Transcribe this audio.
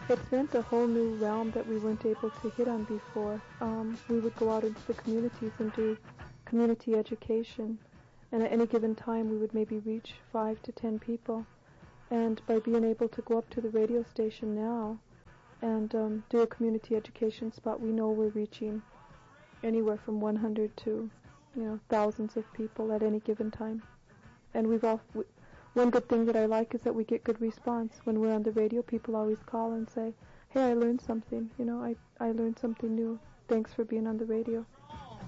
It's meant a whole new realm that we weren't able to hit on before. We would go out into the communities and do community education, and at any given time we would maybe reach 5 to 10 people. And by being able to go up to the radio station now and do a community education spot, we know we're reaching anywhere from 100 to, thousands of people at any given time. And one good thing that I like is that we get good response. When we're on the radio, people always call and say, "Hey, I learned something. I learned something new. Thanks for being on the radio."